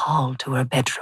hall to her bedroom.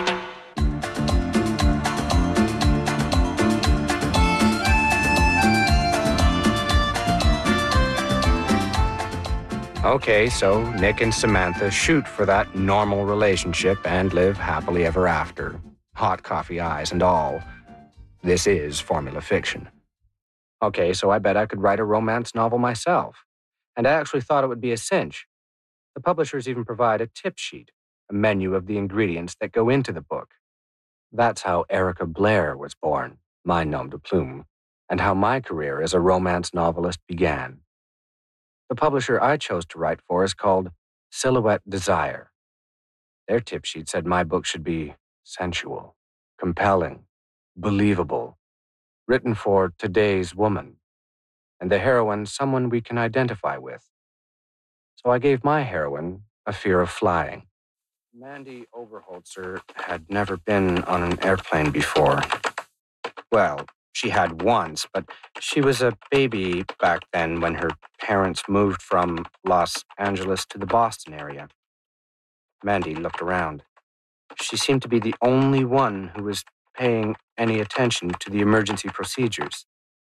Okay, so Nick and Samantha shoot for that normal relationship and live happily ever after. Hot coffee eyes and all. This is formula fiction. Okay, so I bet I could write a romance novel myself. And I actually thought it would be a cinch. The publishers even provide a tip sheet, a menu of the ingredients that go into the book. That's how Erica Blair was born, my nom de plume, and how my career as a romance novelist began. The publisher I chose to write for is called Silhouette Desire. Their tip sheet said my book should be sensual, compelling, believable, written for today's woman, and the heroine someone we can identify with. So I gave my heroine a fear of flying. Mandy Overholzer had never been on an airplane before. Well, she had once, but she was a baby back then when her parents moved from Los Angeles to the Boston area. Mandy looked around. She seemed to be the only one who was paying any attention to the emergency procedures.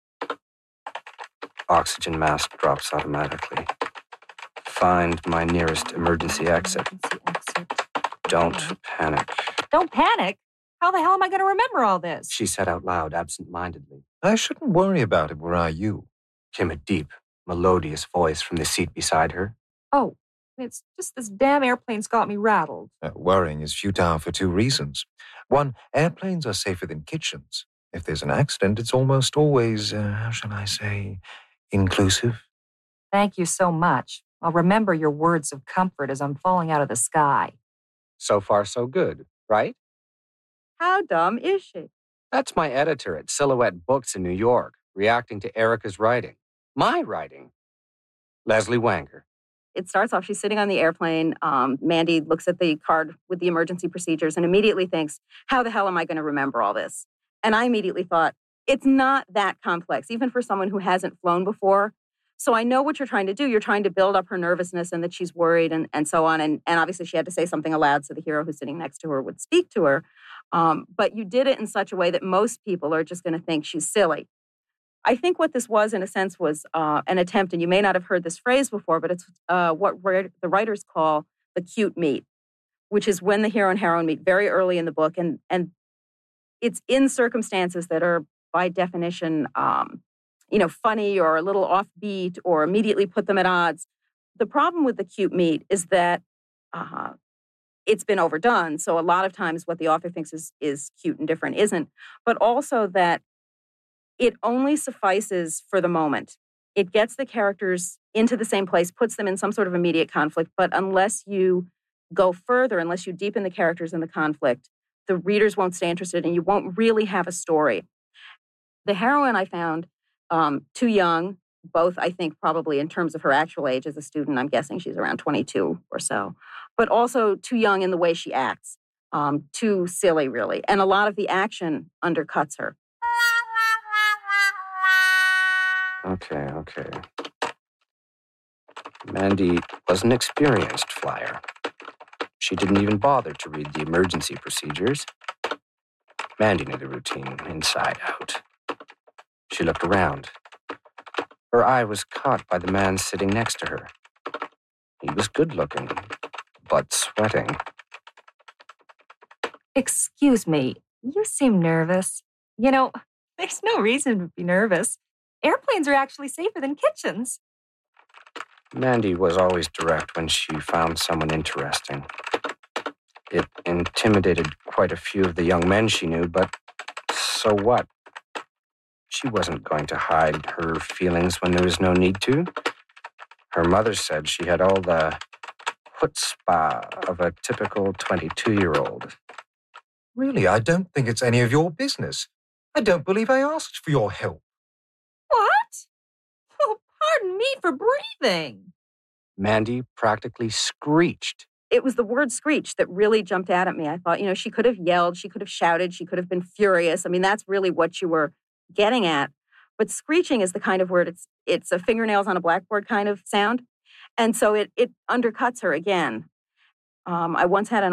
Oxygen mask drops automatically. Find my nearest emergency exit. Don't panic. Don't panic? How the hell am I going to remember all this? She said out loud, absent-mindedly. I shouldn't worry about it, were I you? Came a deep, melodious voice from the seat beside her. Oh, it's just this damn airplane's got me rattled. Worrying is futile for two reasons. One, airplanes are safer than kitchens. If there's an accident, it's almost always, how shall I say, inclusive. Thank you so much. I'll remember your words of comfort as I'm falling out of the sky. So far, so good, right? How dumb is she? That's my editor at Silhouette Books in New York, reacting to Erica's writing. My writing. Leslie Wanger. It starts off, she's sitting on the airplane. Mandy looks at the card with the emergency procedures and immediately thinks, how the hell am I going to remember all this? And I immediately thought, it's not that complex, even for someone who hasn't flown before. So I know what you're trying to do. You're trying to build up her nervousness and that she's worried and so on. And obviously she had to say something aloud so the hero who's sitting next to her would speak to her. But you did it in such a way that most people are just going to think she's silly. I think what this was, in a sense, was an attempt, and you may not have heard this phrase before, but it's what the writers call the cute meet, which is when the hero and heroine meet very early in the book. And it's in circumstances that are, by definition, funny or a little offbeat or immediately put them at odds. The problem with the cute meet is that it's been overdone. So a lot of times what the author thinks is cute and different isn't, but also that it only suffices for the moment. It gets the characters into the same place, puts them in some sort of immediate conflict, but unless you go further, unless you deepen the characters in the conflict, the readers won't stay interested and you won't really have a story. The heroine I found too young, both I think probably in terms of her actual age as a student, I'm guessing she's around 22 or so, but also too young in the way she acts, too silly really. And a lot of the action undercuts her. Okay. Mandy was an experienced flyer. She didn't even bother to read the emergency procedures. Mandy knew the routine inside out. She looked around. Her eye was caught by the man sitting next to her. He was good-looking, but sweating. Excuse me, you seem nervous. There's no reason to be nervous. Airplanes are actually safer than kitchens. Mandy was always direct when she found someone interesting. It intimidated quite a few of the young men she knew, but so what? She wasn't going to hide her feelings when there was no need to. Her mother said she had all the chutzpah of a typical 22-year-old. Really, I don't think it's any of your business. I don't believe I asked for your help. What? Oh, pardon me for breathing. Mandy practically screeched. It was the word screech that really jumped out at me. I thought, she could have yelled, she could have shouted, she could have been furious. I mean, that's really what you were getting at. But screeching is the kind of word, it's a fingernails on a blackboard kind of sound. And so it undercuts her again. I once had an